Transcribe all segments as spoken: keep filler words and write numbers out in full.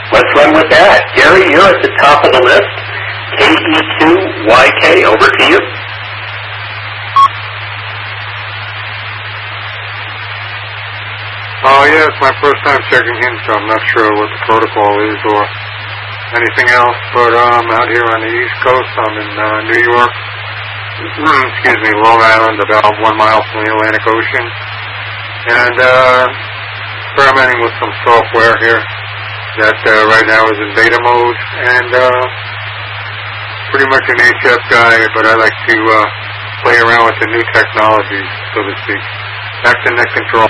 Let's run with that. Gary, you're at the top of the list. K E two Y K, over to you. Oh, yeah, it's my first time checking in, so I'm not sure what the protocol is or anything else. But uh, I'm out here on the East Coast. I'm in uh, New York. Excuse me, Long Island, about one mile from the Atlantic Ocean. And uh, experimenting with some software here that uh, right now is in beta mode. And uh, pretty much an H F guy, but I like to uh, play around with the new technologies, so to speak. Back to net control.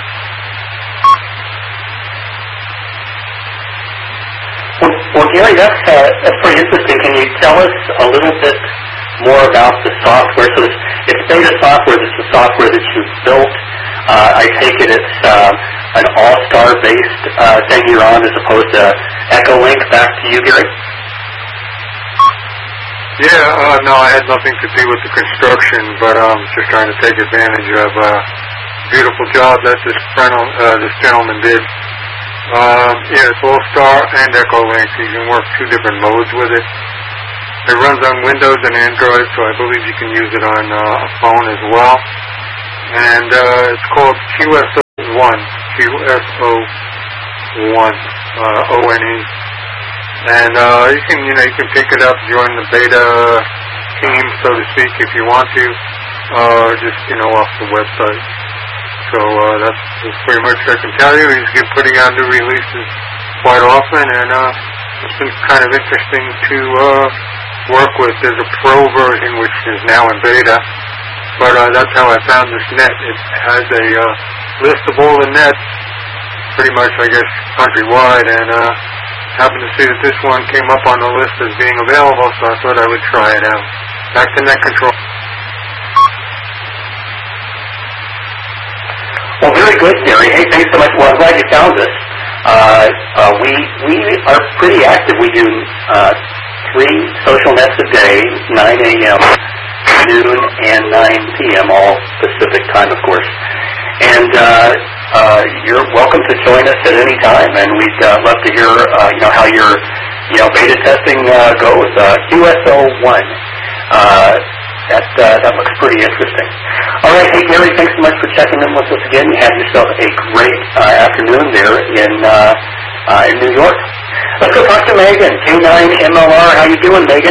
Well, well Gary, that's, uh, that's pretty interesting. Can you tell us a little bit more about the software? So it's, it's beta software. This is software that you've built. Uh, I take it it's uh, an all-star-based uh, thing you're on as opposed to Echolink. Back to you, Gary. Yeah, uh, no, I had nothing to do with the construction, but I'm um, just trying to take advantage of a uh, beautiful job that this, frenel, uh, this gentleman did. Um, yeah, it's All-Star and Echolink. You can work two different modes with it. It runs on Windows and Android, so I believe you can use it on uh, a phone as well. And uh, it's called Q S O one, Q S O one, uh, O N E. And uh, you can, you know, you can pick it up, join the beta team, so to speak, if you want to, uh, just, you know, off the website. So uh, that's, that's pretty much what I can tell you. He's been putting out new releases quite often, and uh, it's been kind of interesting to uh, work with. There's a pro version which is now in beta. But uh, that's how I found this net. It has a uh, list of all the nets, pretty much, I guess, countrywide, and uh, happened to see that this one came up on the list as being available, so I thought I would try it out. Back to net control. Well, very good, Gary. Hey, thanks so much. Well, I'm glad you found us. Uh, uh, we we are pretty active. We do uh, three social nets a day, nine a.m., noon, and nine p.m., all Pacific time, of course. And uh, uh, you're welcome to join us at any time, and we'd uh, love to hear, uh, you know, how your, you know, beta testing uh, goes. Uh, Q S O one, uh, that uh, that looks pretty interesting. All right, hey Gary, thanks so much for checking in with us again. You have yourself a great uh, afternoon there in uh, uh, in New York. Let's go talk to Megan, K nine M L R. How you doing, Megan?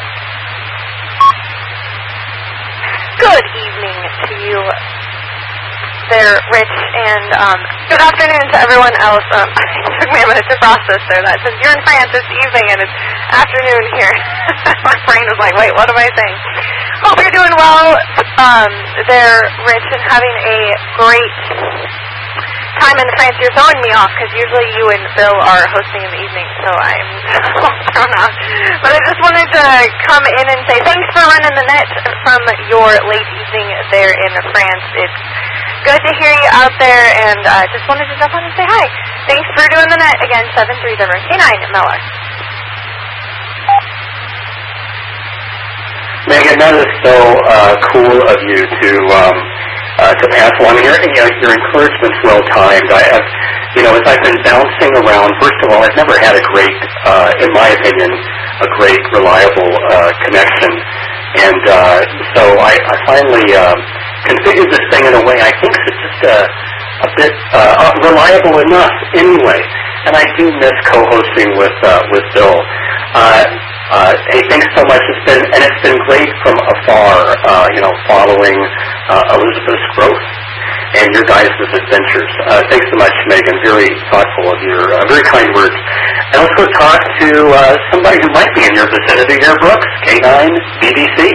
Good evening to you there, Rich, and um, good afternoon to everyone else. Um, it took me a minute to process there that since you're in France this evening and it's afternoon here, my brain was like, wait, what am I saying? Hope you're doing well um, there, Rich, and having a great time in France. You're throwing me off because usually you and Bill are hosting in the evening, so I'm thrown off. But I just wanted to come in and say thanks for running the net from your late evening there in France. It's good to hear you out there, and uh, just wanted to jump on and say hi. Thanks for doing the net again, seven three seven K nine M L R. Megan, that is so uh, cool of you to um, uh, to pass along. Your, you know, your encouragement's well timed. I have, you know, as I've been bouncing around. First of all, I've never had a great, uh, in my opinion, a great reliable uh, connection, and uh, so I, I finally um, configured this thing in a way I think is just a, a bit uh, reliable enough anyway. And I do miss co-hosting with uh, with Bill. Uh, Uh, hey, thanks so much. It's been, and it's been great from afar, uh, you know, following uh, Elizabeth's growth and your guys' adventures. Uh, thanks so much, Megan. Very thoughtful of your, uh, very kind words. And let's go talk to uh, somebody who might be in your vicinity here, Brooks, K nine B B C.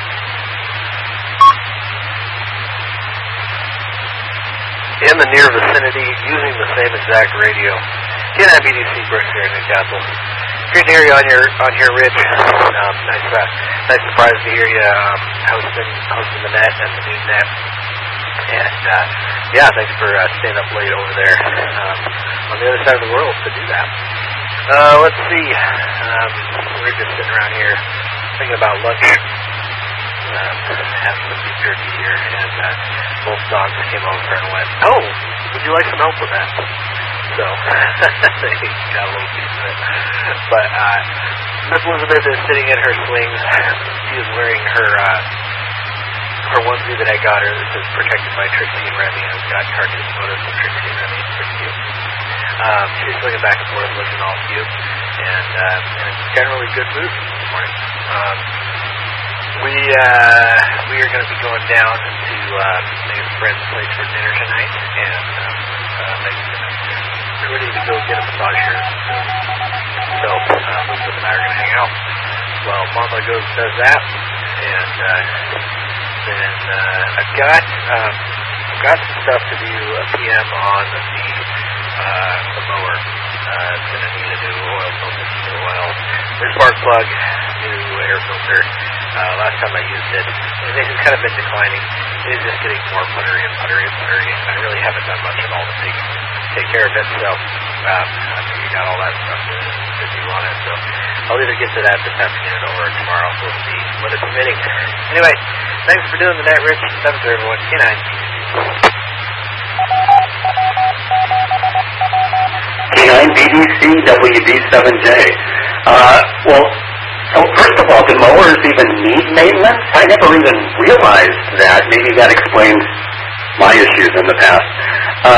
In the near vicinity, using the same exact radio. K nine B B C, Brooks here in Newcastle. Great to hear you on your on here, Rich. Um, nice, uh, nice surprise to hear you um, hosting hosting the net and the new net. And uh, yeah, thanks for uh, staying up late over there um, on the other side of the world to do that. Uh, let's see. Um, we're just sitting around here thinking about lunch. Um, having some beef jerky here, and uh, both dogs came over and went, "Oh, would you like some help with that?" so they got a little piece of it. But uh, Miss Elizabeth is sitting in her swings. She is wearing her uh, her onesie that I got her that says protected by Trixie and Remy, and it's got cartoon photos of Trixie and Remy. It's pretty cute. Um, she's swinging back and forth looking all cute, and, uh, and it's generally good mood this morning. Um, we uh, we are going to be going down to uh, Megan's friend's place for dinner tonight, and um, uh, Megan's going to be ready to go get a massage here soon. So uh, Elizabeth and I are going to hang out. Well, Mama goes and does that, and uh, then uh, I've got um, I've got some stuff to do a P M on the uh, the mower. Uh, it's going to need a new oil filter, new oil, new spark plug, new air filter. Uh, last time I used it, it has kind of been declining. It is just getting more puttery and puttery and puttery, and I really haven't done much at all to take take care of it. So um, I think we got all that stuff to, to do on it. So I'll either get to that this afternoon or tomorrow. We'll see when it's permitting. Anyway, thanks for doing the night, Rich. Seven to everyone. K nine. K nine B D C W D seven J. Uh, well, so first of all, do mowers even need maintenance? I never even realized that. Maybe that explains my issues in the past.